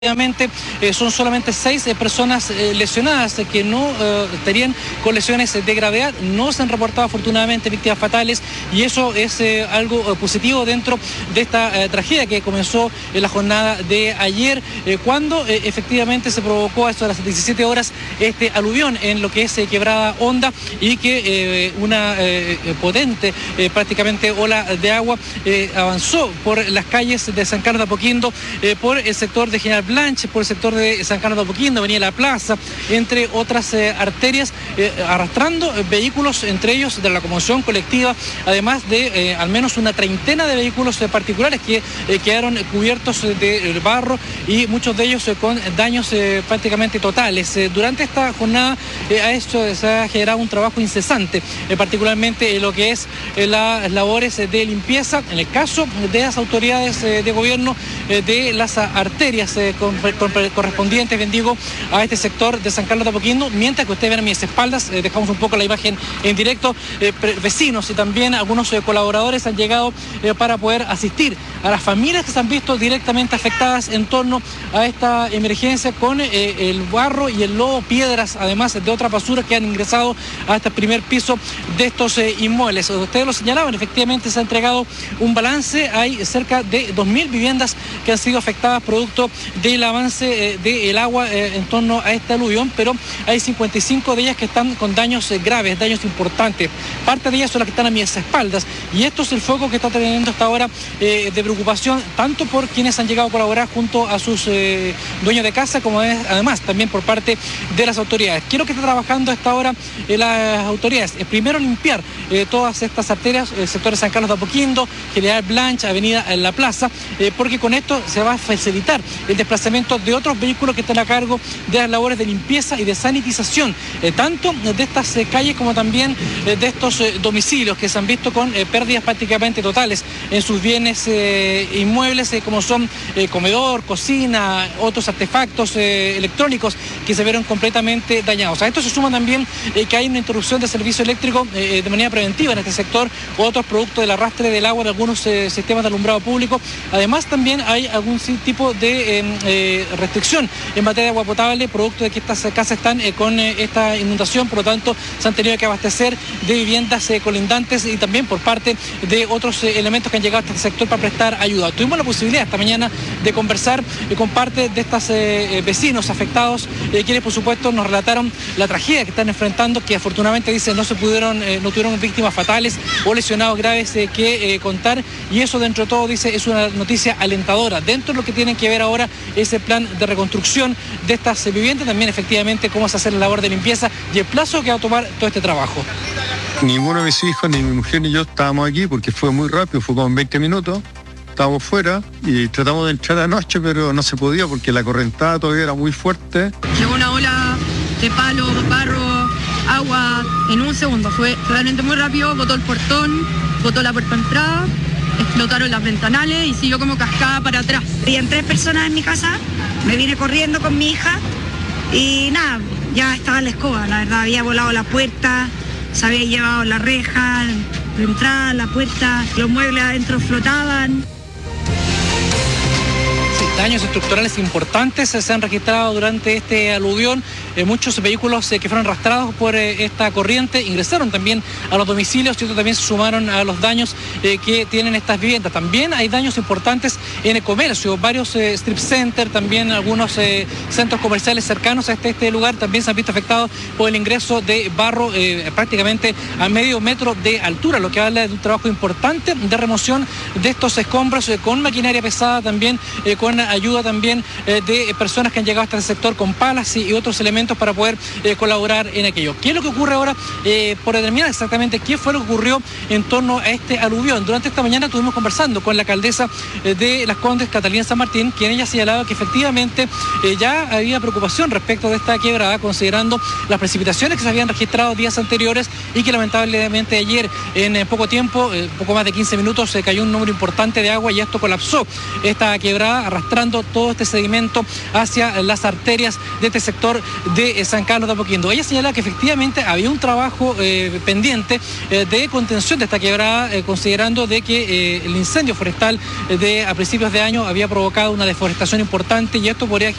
Efectivamente, son solamente 6 personas lesionadas que no estarían con lesiones de gravedad. No se han reportado afortunadamente víctimas fatales y eso es algo positivo dentro de esta tragedia que comenzó en la jornada de ayer, cuando efectivamente se provocó a eso de las 17 horas este aluvión en lo que es Quebrada Honda y que una potente prácticamente ola de agua avanzó por las calles de San Carlos de Apoquindo, por el sector de General Blanche, por el sector de San Carlos de Apoquindo, Avenida La Plaza, entre otras arterias, arrastrando vehículos, entre ellos de la locomoción colectiva, además de al menos una treintena de vehículos particulares que quedaron cubiertos de barro y muchos de ellos con daños prácticamente totales. Durante esta jornada a esto se ha generado un trabajo incesante, particularmente en lo que es las labores de limpieza, en el caso de las autoridades de gobierno, de las arterias correspondientes, bien digo, a este sector de San Carlos de Apoquindo. Mientras que ustedes ven a mis espaldas, dejamos un poco la imagen en directo, vecinos y también algunos colaboradores han llegado para poder asistir a las familias que se han visto directamente afectadas en torno a esta emergencia con el barro y el lodo, piedras, además de otras basuras que han ingresado hasta el primer piso de estos inmuebles. Ustedes lo señalaban, efectivamente se ha entregado un balance. Hay cerca de 2.000 viviendas que han sido afectadas producto del avance del agua en torno a este aluvión, pero hay 55 de ellas que están con daños graves, daños importantes. Parte de ellas son las que están a mis espaldas y esto es el foco que está teniendo hasta ahora de preocupación, tanto por quienes han llegado a colaborar junto a sus dueños de casa, como además también por parte de las autoridades. ¿Qué es lo que está trabajando hasta ahora las autoridades? Primero limpiar todas estas arterias, el sector de San Carlos de Apoquindo, General Blanche, Avenida La Plaza, porque con esto se va a facilitar el desplazamiento de otros vehículos que están a cargo de las labores de limpieza y de sanitización, tanto de estas calles como también de estos domicilios que se han visto con pérdidas prácticamente totales en sus bienes inmuebles, como son comedor, cocina, otros artefactos electrónicos que se vieron completamente dañados. A esto se suma también que hay una interrupción de servicio eléctrico de manera preventiva en este sector, otros productos del arrastre del agua de algunos sistemas de alumbrado público. Además también hay algún tipo de restricción en materia de agua potable, producto de que estas casas están con esta inundación, por lo tanto se han tenido que abastecer de viviendas colindantes y también por parte de otros elementos que han llegado a este sector para prestar ayuda. Tuvimos la posibilidad esta mañana de conversar con parte de estos vecinos afectados, quienes por supuesto nos relataron la tragedia que están enfrentando, que afortunadamente dicen no tuvieron víctimas fatales o lesionados graves que contar, y eso dentro de todo, dice, es una noticia alentadora. Dentro de lo que tienen que ver ahora es el plan de reconstrucción de estas viviendas, también efectivamente cómo se hace la labor de limpieza y el plazo que va a tomar todo este trabajo. Ninguno de mis hijos, ni mi mujer ni yo estábamos aquí porque fue muy rápido, fue como en 20 minutos. Estábamos fuera y tratamos de entrar anoche, pero no se podía porque la correntada todavía era muy fuerte. Llegó una ola de palo, barro, agua en un segundo. Fue realmente muy rápido, botó el portón, botó la puerta de entrada, explotaron las ventanales y siguió como cascada para atrás. Habían 3 personas en mi casa, me vine corriendo con mi hija y nada, ya estaba en la escoba, la verdad, había volado la puerta, se había llevado la reja, la entrada, la puerta, los muebles adentro flotaban. Daños estructurales importantes se han registrado durante este aluvión. Muchos vehículos que fueron arrastrados por esta corriente ingresaron también a los domicilios y estos también se sumaron a los daños que tienen estas viviendas. También hay daños importantes en el comercio, varios strip centers, también algunos centros comerciales cercanos a este lugar también se han visto afectados por el ingreso de barro prácticamente a medio metro de altura, lo que habla de un trabajo importante de remoción de estos escombros con maquinaria pesada, también con ayuda también de personas que han llegado hasta el sector con palas y otros elementos para poder colaborar en aquello. ¿Qué es lo que ocurre ahora? Por determinar exactamente qué fue lo que ocurrió en torno a este aluvión. Durante esta mañana estuvimos conversando con la alcaldesa de Las Condes, Catalina San Martín, quien ella señalaba que efectivamente ya había preocupación respecto de esta quebrada, considerando las precipitaciones que se habían registrado días anteriores y que lamentablemente ayer en poco tiempo, poco más de 15 minutos, se cayó un número importante de agua y esto colapsó esta quebrada, arrastrando arrastrando todo este sedimento hacia las arterias de este sector de San Carlos de Apoquindo. Ella señala que efectivamente había un trabajo pendiente de contención de esta quebrada, considerando de que el incendio forestal a principios de año había provocado una deforestación importante y esto podría